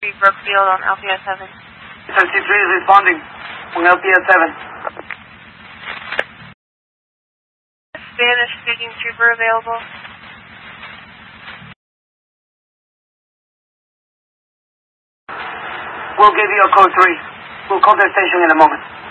Brookfield on LPS 7. SRC-3 is responding on LPS 7. Spanish-speaking trooper available. We'll give you a code 3. We'll call the station in a moment.